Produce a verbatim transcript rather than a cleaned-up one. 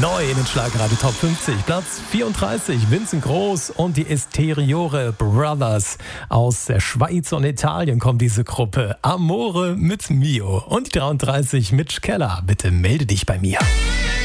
Neu in den Schlagerradio Top fünfzig, Platz vierunddreißig, Vincent Groß und die Esteriore Brothers. Aus der Schweiz und Italien kommt diese Gruppe. Amore mit Mio. Und die dreiunddreißig, Mitch Keller, bitte melde dich bei mir.